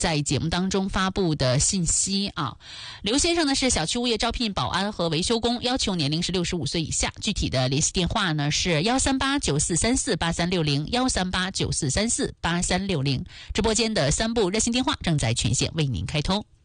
在节目当中发布的信息啊。刘先生呢是小区物业招聘保安和维修工，要求年龄是65岁以下，具体的联系电话呢是13894348360，13894348360。直播间的3部热线电话正在全线为您开通。